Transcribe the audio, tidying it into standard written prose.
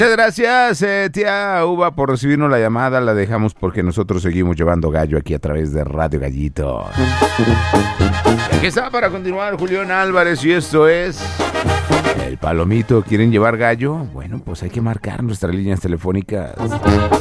Muchas gracias, tía Uva, por recibirnos la llamada. La dejamos porque nosotros seguimos llevando gallo aquí a través de Radio Gallito. Y aquí está para continuar Julián Álvarez y esto es El Palomito. ¿Quieren llevar gallo? Bueno, pues hay que marcar nuestras líneas telefónicas.